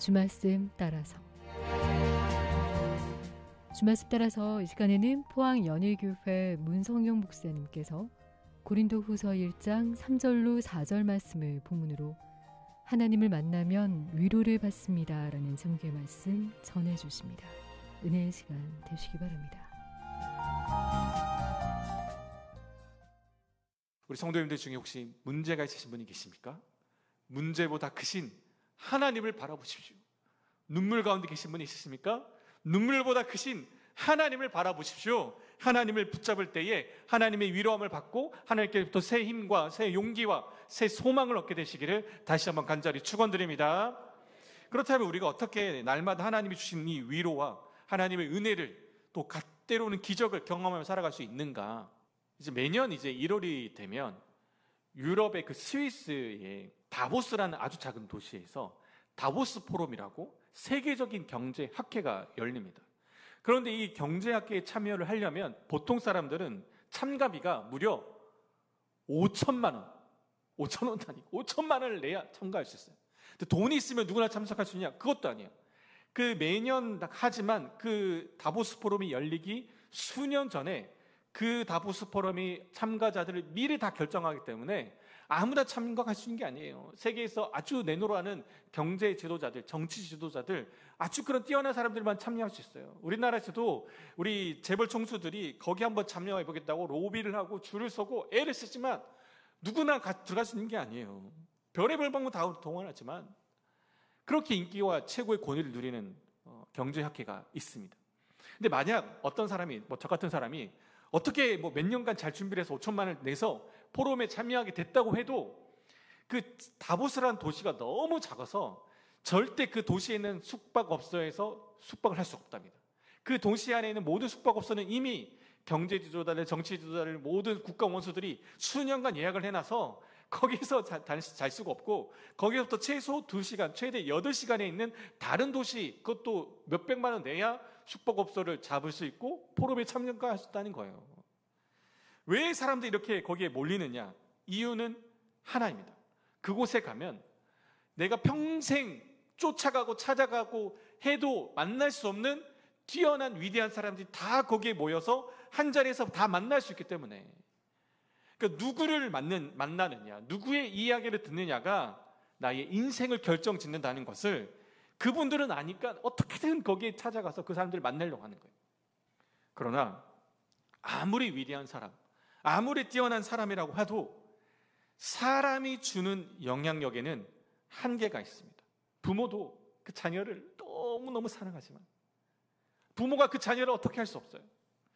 주말씀 따라서. 주말씀 따라서 이 시간에는 포항 연일교회 문성용 목사님께서 고린도후서 1장 3절로 4절 말씀을 본문으로 하나님을 만나면 위로를 받습니다 라는 제목의 말씀 전해주십니다. 은혜의 시간 되시기 바랍니다. 우리 성도님들 중에 혹시 문제가 있으신 분이 계십니까? 문제보다 크신 하나님을 바라보십시오. 눈물 가운데 계신 분이 있으십니까? 눈물보다 크신 하나님을 바라보십시오. 하나님을 붙잡을 때에 하나님의 위로함을 받고 하나님께부터 새 힘과 새 용기와 새 소망을 얻게 되시기를 다시 한번 간절히 축원드립니다. 그렇다면 우리가 어떻게 날마다 하나님이 주신 이 위로와 하나님의 은혜를 또 때로는 기적을 경험하며 살아갈 수 있는가? 이제 매년 1월이 되면 유럽의 그 스위스의 다보스라는 아주 작은 도시에서 다보스 포럼이라고 세계적인 경제 학회가 열립니다. 그런데 이 경제 학회에 참여를 하려면 보통 사람들은 참가비가 무려 5천만 원, 5천원도 아니고 5천만 원을 내야 참가할 수 있어요. 근데 돈이 있으면 누구나 참석할 수 있냐? 그것도 아니에요. 그 매년 하지만 그 다보스 포럼이 열리기 수년 전에 그 다보스 포럼이 참가자들을 미리 다 결정하기 때문에 아무나 참가할 수 있는 게 아니에요. 세계에서 아주 내노라는 경제 지도자들, 정치 지도자들, 아주 그런 뛰어난 사람들만 참여할 수 있어요. 우리나라에서도 우리 재벌 총수들이 거기 한번 참여해 보겠다고 로비를 하고 줄을 서고 애를 쓰지만 누구나 들어갈 수 있는 게 아니에요. 별의별 방법 다 동원하지만 그렇게 인기와 최고의 권위를 누리는 경제학회가 있습니다. 근데 만약 어떤 사람이, 저 같은 사람이 어떻게 몇 년간 잘 준비를 해서 5천만 원을 내서 포럼에 참여하게 됐다고 해도 그 다보스라는 도시가 너무 작아서 절대 그 도시에 있는 숙박업소에서 숙박을 할 수 없답니다. 그 도시 안에 있는 모든 숙박업소는 이미 경제 지도자들, 정치 지도자들, 모든 국가 원수들이 수년간 예약을 해놔서 거기서 잘 수가 없고 거기서부터 최소 2시간, 최대 8시간에 있는 다른 도시, 그것도 몇백만 원 내야 숙박업소를 잡을 수 있고 포럼에 참여할 수 있다는 거예요. 왜 사람들이 이렇게 거기에 몰리느냐? 이유는 하나입니다. 그곳에 가면 내가 평생 쫓아가고 찾아가고 해도 만날 수 없는 뛰어난 위대한 사람들이 다 거기에 모여서 한 자리에서 다 만날 수 있기 때문에, 그러니까 누구를 만나느냐, 누구의 이야기를 듣느냐가 나의 인생을 결정짓는다는 것을 그분들은 아니까 어떻게든 거기에 찾아가서 그 사람들을 만나려고 하는 거예요. 그러나 아무리 위대한 사람, 아무리 뛰어난 사람이라고 해도 사람이 주는 영향력에는 한계가 있습니다. 부모도 그 자녀를 너무너무 사랑하지만 부모가 그 자녀를 어떻게 할 수 없어요.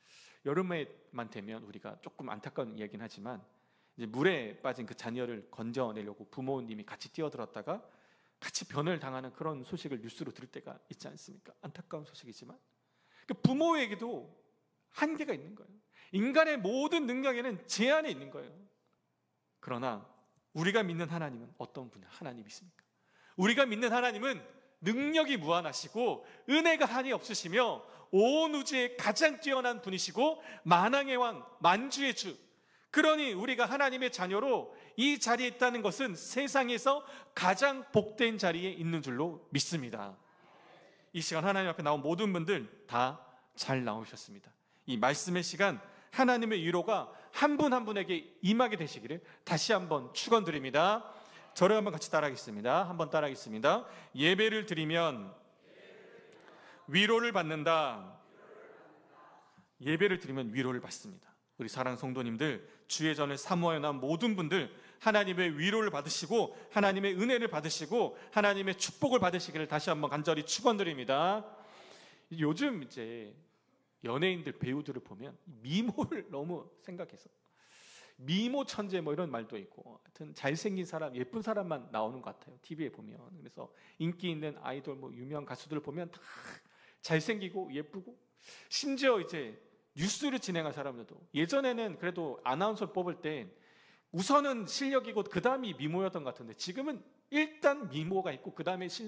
여름에만 되면 우리가 조금 안타까운 이야기는 하지만 이제 물에 빠진 그 자녀를 건져내려고 부모님이 같이 뛰어들었다가 같이 변을 당하는 그런 소식을 뉴스로 들을 때가 있지 않습니까? 안타까운 소식이지만 그 부모에게도 한계가 있는 거예요. 인간의 모든 능력에는 제한이 있는 거예요. 그러나 우리가 믿는 하나님은 어떤 분의 하나님이십니까? 우리가 믿는 하나님은 능력이 무한하시고 은혜가 한이 없으시며 온 우주의 가장 뛰어난 분이시고 만왕의 왕, 만주의 주. 그러니 우리가 하나님의 자녀로 이 자리에 있다는 것은 세상에서 가장 복된 자리에 있는 줄로 믿습니다. 이 시간 하나님 앞에 나온 모든 분들 다 잘 나오셨습니다. 이 말씀의 시간 하나님의 위로가 한 분 한 분에게 임하게 되시기를 다시 한번 축원드립니다. 저를 한번 같이 따라하겠습니다. 한번 따라하겠습니다. 예배를 드리면 위로를 받는다. 예배를 드리면 위로를 받습니다. 우리 사랑하는 성도님들, 주의 전을 사모하여 난 모든 분들 하나님의 위로를 받으시고 하나님의 은혜를 받으시고 하나님의 축복을 받으시기를 다시 한번 간절히 축원드립니다. 요즘 이제 연예인들, 배우들을 보면 미모를 너무 생각해서 미모 천재 이런 말도 있고, 하여튼 잘생긴 사람, 예쁜 사람만 나오는 것 같아요. TV에 보면. 그래서 인기 있는 아이돌, 유명 가수들 보면 다 잘생기고 예쁘고, 심지어 이제 뉴스를 진행한 사람들도 예전에는 그래도 아나운서 뽑을 때 우선은 실력이고 그 다음이 미모였던 것 같은데 지금은 일단 미모가 있고 그 다음에 실력